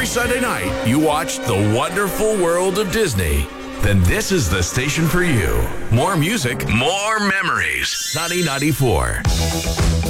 Sunday night you watch The Wonderful World of Disney, then this is the station for you. More music, more memories. Sunny 94.